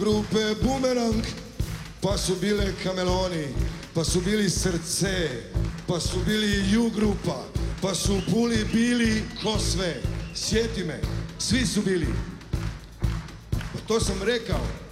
Grupe Bumerang, pa su bile Kameloni, pa su bili Srce, pa su bili U grupa, pa su u Puli bili ko sve. Sjeti me, svi su bili. Pa to sam rekao.